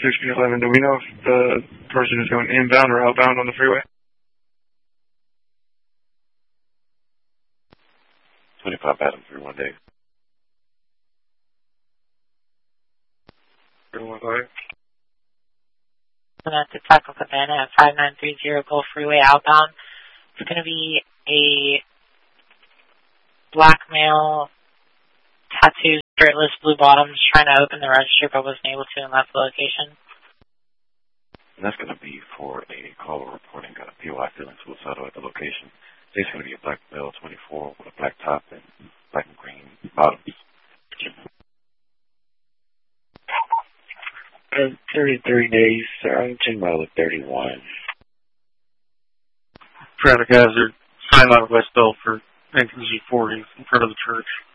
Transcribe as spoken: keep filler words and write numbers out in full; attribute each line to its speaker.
Speaker 1: sixteen eleven. Do we know if the person is going inbound or outbound on the freeway?
Speaker 2: twenty-five Adams, three one Dave.
Speaker 1: three one five.
Speaker 3: To Taco Cabana at five nine three zero Gulf Freeway outbound. It's going to be a black male, tattooed, shirtless, blue bottoms, trying to open the register but wasn't able to and left the location.
Speaker 2: And that's going to be for a caller reporting a P O I feeling suicidal at the location. It's going to be a black male, twenty-four, with a black top and black and green bottoms.
Speaker 4: Uh, thirty-three days, Arlington Mile thirty-one.
Speaker 1: Traffic hazard, sign out of West Belford, entrance G forty in front of the church.